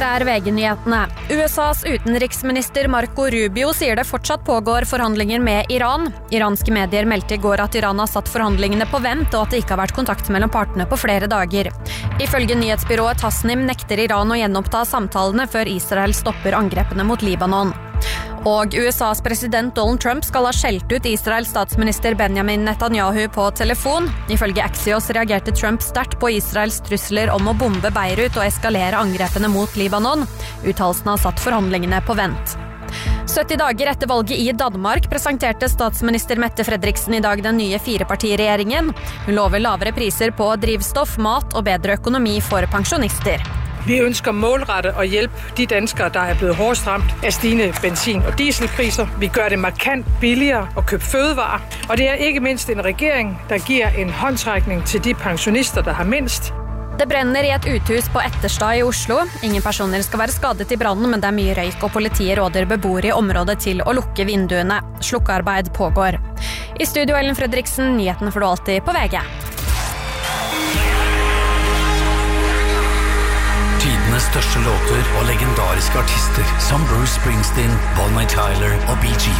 Dette VG-nyhetene. USAs utenriksminister Marco Rubio sier det fortsatt pågår forhandlinger med Iran. Iranske medier meldte I går at Iran har satt forhandlingene på vent, og at det ikke har vært kontakt mellom partene på flere dager. Ifølge nyhetsbyrået Tasnim nekter Iran å gjenoppta samtalene før Israel stopper angrepene mot Libanon. Og USAs president Donald Trump skal ha skjelt ut Israels statsminister Benjamin Netanyahu på telefon. Ifølge Axios reagerte Trump sterkt på Israels trusler om å bombe Beirut og eskalere angrepene mot Libanon. Uttalelsen har satt forhandlingene på vent. 70 dager etter valget I Danmark presenterte statsminister Mette Frederiksen I dag den nye firepartiregjeringen. Hun lover lavere priser på drivstoff, mat og bedre økonomi for pensjonister. Vi ønsker målrette og hjælpe de danskere, der blevet hårdest ramt af stigende bensin- og dieselpriser. Vi gør det markant billigere at købe fødevarer. Og det ikke minst en regering, der giver en håndtrækning til de pensionister, der har mindst. Det brenner I et uthus på Etterstad I Oslo. Ingen personer skal være skadet I brannen, men det mye røyk, og politiet råder beboere I området til å lukke vinduene. Slukkearbeid pågår. I studio Ellen Fredriksen, nyheten får du alltid på VG. Tidenes største låter og legendariske artister som Bruce Springsteen, Bonnie Tyler og Bee Gees.